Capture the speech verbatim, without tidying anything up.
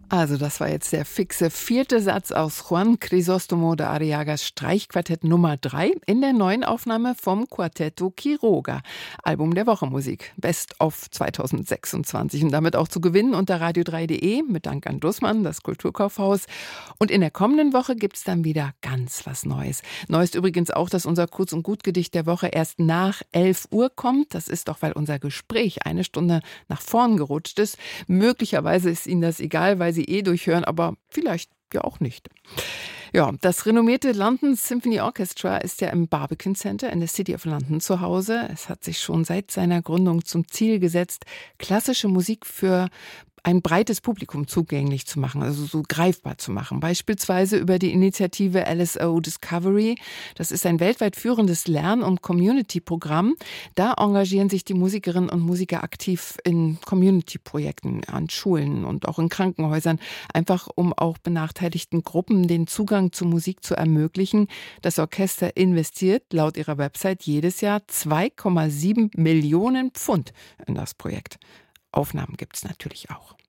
Also das war jetzt der fixe vierte Satz aus Juan Crisóstomo de Arriagas Streichquartett Nummer drei in der neuen Aufnahme vom Quartetto Quiroga. Album der Woche Musik, Best of zweitausendsechsundzwanzig und damit auch zu gewinnen unter radio drei punkt de mit Dank an Dussmann, das Kulturkaufhaus. Und in der kommenden Woche gibt's dann wieder ganz was Neues. Neu ist übrigens auch, dass unser Kurz- und Gutgedicht der Woche erst nach elf Uhr kommt. Das ist doch, weil unser Gespräch eine Stunde nach vorn gerutscht ist. Möglicherweise ist Ihnen das egal, weil Sie eh durchhören, aber vielleicht ja auch nicht. Ja, das renommierte London Symphony Orchestra ist ja im Barbican Center in der City of London zu Hause. Es hat sich schon seit seiner Gründung zum Ziel gesetzt, klassische Musik für ein breites Publikum zugänglich zu machen, also so greifbar zu machen. Beispielsweise über die Initiative L S O Discovery. Das ist ein weltweit führendes Lern- und Community-Programm. Da engagieren sich die Musikerinnen und Musiker aktiv in Community-Projekten an Schulen und auch in Krankenhäusern, einfach um auch benachteiligten Gruppen den Zugang zu Musik zu ermöglichen. Das Orchester investiert laut ihrer Website jedes Jahr zwei Komma sieben Millionen Pfund in das Projekt. Aufnahmen gibt's natürlich auch.